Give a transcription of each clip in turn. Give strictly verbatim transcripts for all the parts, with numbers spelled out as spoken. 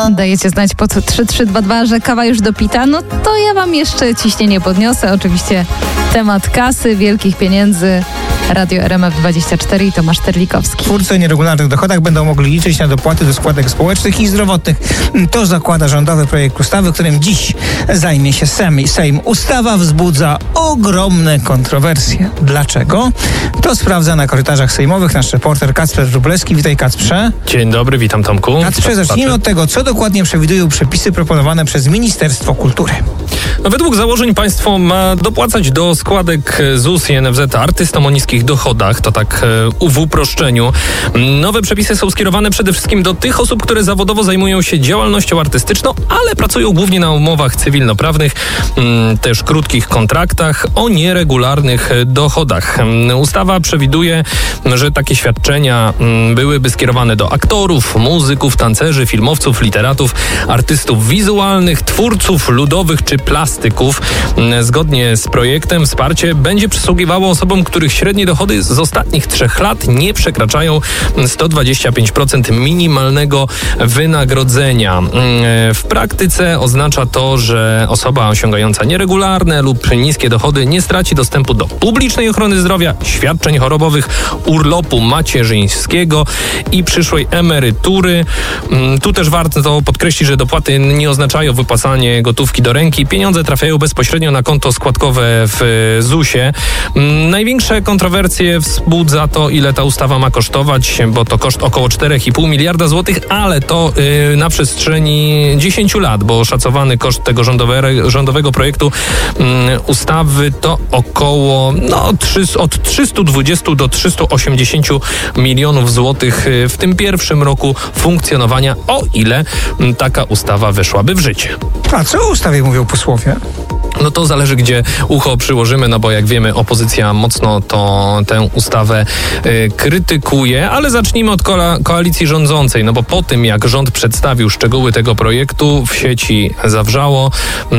Dajecie znać pod trzy trzy dwa dwa, że kawa już dopita. No to ja wam jeszcze ciśnienie podniosę. Oczywiście temat kasy, wielkich pieniędzy. Radio R M F dwadzieścia cztery i Tomasz Terlikowski. Twórcy o nieregularnych dochodach będą mogli liczyć na dopłaty do składek społecznych i zdrowotnych. To zakłada rządowy projekt ustawy, którym dziś zajmie się Sejm. Ustawa wzbudza ogromne kontrowersje. Dlaczego? To sprawdza na korytarzach sejmowych nasz reporter Kacper Wróblewski. Witaj, Kacprze. Dzień dobry, witam Tomku. Kacprze, zacznijmy od tego, co dokładnie przewidują przepisy proponowane przez Ministerstwo Kultury. No, według założeń państwo ma dopłacać do składek Z U S i N F Z artystom o niskich dochodach, to tak e, w uproszczeniu. Nowe przepisy są skierowane przede wszystkim do tych osób, które zawodowo zajmują się działalnością artystyczną, ale pracują głównie na umowach cywilnoprawnych, m, też krótkich kontraktach o nieregularnych dochodach. Ustawa przewiduje, że takie świadczenia m, byłyby skierowane do aktorów, muzyków, tancerzy, filmowców, literatów, artystów wizualnych, twórców ludowych czy plastyków. Zgodnie z projektem wsparcie będzie przysługiwało osobom, których średnie dochody z ostatnich trzech lat nie przekraczają sto dwadzieścia pięć procent minimalnego wynagrodzenia. W praktyce oznacza to, że osoba osiągająca nieregularne lub niskie dochody nie straci dostępu do publicznej ochrony zdrowia, świadczeń chorobowych, urlopu macierzyńskiego i przyszłej emerytury. Tu też warto podkreślić, że dopłaty nie oznaczają wypłacanie gotówki do ręki. Pieniądze trafiają bezpośrednio na konto składkowe w Z U S ie. Największe kontrowersje wzbudza to, ile ta ustawa ma kosztować, bo to koszt około cztery i pół miliarda złotych, ale to yy, na przestrzeni dziesięciu lat, bo szacowany koszt tego rządowe, rządowego projektu yy, ustawy to około no, trzy, od trzysta dwadzieścia do trzysta osiemdziesiąt milionów złotych w tym pierwszym roku funkcjonowania, o ile yy, taka ustawa weszłaby w życie. A co o ustawie mówią posłowie? No to zależy, gdzie ucho przyłożymy, no bo jak wiemy, opozycja mocno to tę ustawę y, krytykuje, ale zacznijmy od ko- koalicji rządzącej, no bo po tym, jak rząd przedstawił szczegóły tego projektu, w sieci zawrzało,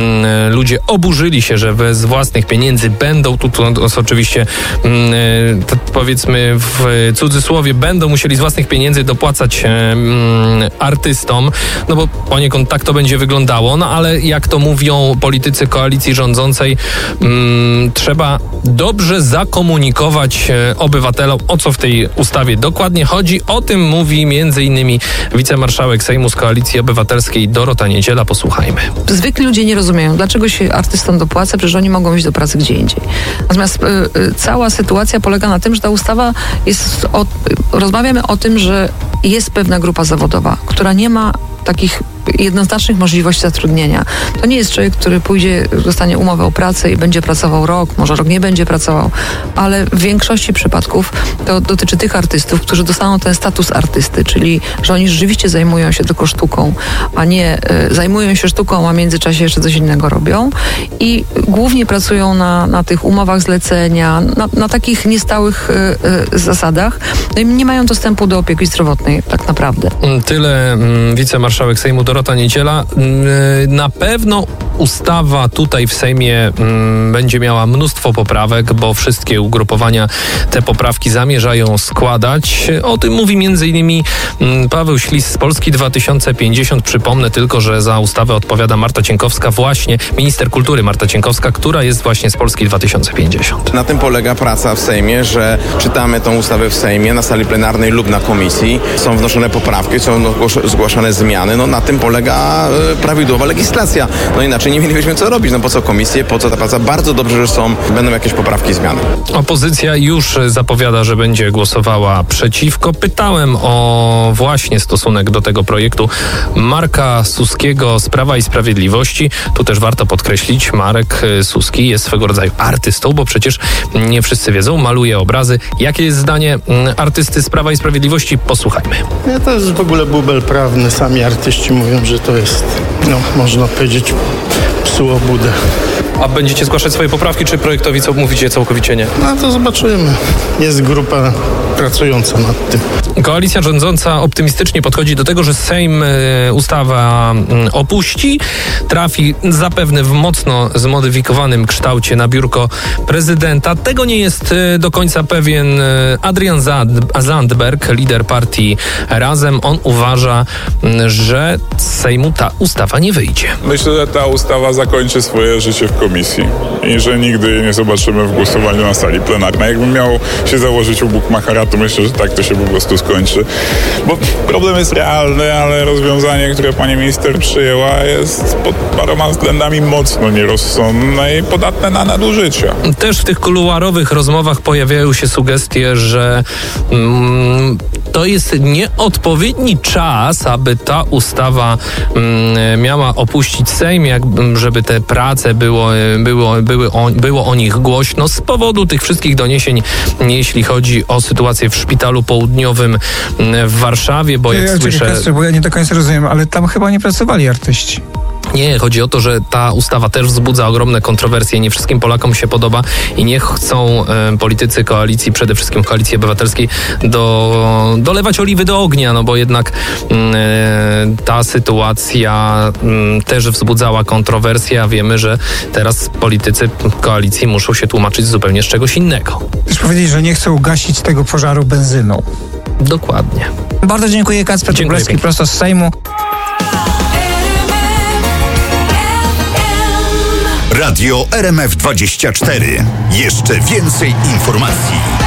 y, ludzie oburzyli się, że bez własnych pieniędzy będą, tu to, to oczywiście y, to powiedzmy w cudzysłowie, będą musieli z własnych pieniędzy dopłacać y, y, artystom, no bo poniekąd tak to będzie wyglądało, no ale jak to mówią politycy koalicji rządzącej, hmm, trzeba dobrze zakomunikować e, obywatelom, o co w tej ustawie dokładnie chodzi. O tym mówi między innymi wicemarszałek Sejmu z Koalicji Obywatelskiej Dorota Niedziela. Posłuchajmy. Zwykli ludzie nie rozumieją, dlaczego się artystom dopłaca, przecież oni mogą iść do pracy gdzie indziej. Natomiast y, y, cała sytuacja polega na tym, że ta ustawa jest, o, rozmawiamy o tym, że jest pewna grupa zawodowa, która nie ma takich jednoznacznych możliwości zatrudnienia. To nie jest człowiek, który pójdzie, dostanie umowę o pracę i będzie pracował rok, może rok nie będzie pracował, ale w większości przypadków to dotyczy tych artystów, którzy dostaną ten status artysty, czyli że oni rzeczywiście zajmują się tylko sztuką, a nie y, zajmują się sztuką, a w międzyczasie jeszcze coś innego robią i głównie pracują na, na tych umowach zlecenia, na, na takich niestałych y, y, zasadach. No i nie mają dostępu do opieki zdrowotnej tak naprawdę. Tyle mm, wicemarszałek Sejmu Dorota Niedziela. Na pewno ustawa tutaj w Sejmie mm, będzie miała mnóstwo poprawek, bo wszystkie ugrupowania te poprawki zamierzają składać. O tym mówi między innymi mm, Paweł Ślis z Polski dwa tysiące pięćdziesiąt. Przypomnę tylko, że za ustawę odpowiada Marta Cienkowska, właśnie minister kultury Marta Cienkowska, która jest właśnie z Polski dwa tysiące pięćdziesiąt. Na tym polega praca w Sejmie, że czytamy tą ustawę w Sejmie, na sali plenarnej lub na komisji. Są wnoszone poprawki, są zgłaszane zmiany. No na tym polega e, prawidłowa legislacja. No inaczej nie mielibyśmy co robić. No po co komisje, po co ta praca? Bardzo dobrze, że są, będą jakieś poprawki i zmiany. Opozycja już zapowiada, że będzie głosowała przeciwko. Pytałem o właśnie stosunek do tego projektu Marka Suskiego z Prawa i Sprawiedliwości. Tu też warto podkreślić, Marek Suski jest swego rodzaju artystą, bo przecież nie wszyscy wiedzą, maluje obrazy. Jakie jest zdanie artysty z Prawa i Sprawiedliwości? Posłuchajmy. Nie, to jest w ogóle bubel prawny. Sami artyści mówią, że to jest, no można powiedzieć, psuło budę. A będziecie zgłaszać swoje poprawki, czy projektowi co mówicie całkowicie nie? No to zobaczymy. Jest grupa pracująca nad tym. Koalicja rządząca optymistycznie podchodzi do tego, że Sejm e, ustawa m, opuści, trafi zapewne w mocno zmodyfikowanym kształcie na biurko prezydenta. Tego nie jest e, do końca pewien e, Adrian Zand- Zandberg, lider partii Razem. On uważa, m, że z Sejmu ta ustawa nie wyjdzie. Myślę, że ta ustawa zakończy swoje życie w komisji i że nigdy jej nie zobaczymy w głosowaniu na sali plenarnej. Jakbym miał się założyć u bukmachera, to myślę, że tak to się po prostu skończy. Bo problem jest realny, ale rozwiązanie, które pani minister przyjęła, jest pod paroma względami mocno nierozsądne i podatne na nadużycia. Też w tych kuluarowych rozmowach pojawiają się sugestie, że mm, to jest nieodpowiedni czas, aby ta ustawa mm, miała opuścić Sejm, jak, żeby te prace było, było, były o, było o nich głośno z powodu tych wszystkich doniesień, jeśli chodzi o sytuację w szpitalu południowym w Warszawie, bo jak ja, słyszę... Kasper, bo ja nie do końca rozumiem, ale tam chyba nie pracowali artyści. Nie, chodzi o to, że ta ustawa też wzbudza ogromne kontrowersje. Nie wszystkim Polakom się podoba i nie chcą e, politycy koalicji, przede wszystkim Koalicji Obywatelskiej, do, dolewać oliwy do ognia, no bo jednak e, ta sytuacja m, też wzbudzała kontrowersje, a wiemy, że teraz politycy koalicji muszą się tłumaczyć zupełnie z czegoś innego. Chcesz powiedzieć, że nie chcą ugasić tego pożaru benzyną. Dokładnie. Bardzo dziękuję, Kacper Czubleski, prosto z Sejmu. Radio R M F dwadzieścia cztery. Jeszcze więcej informacji.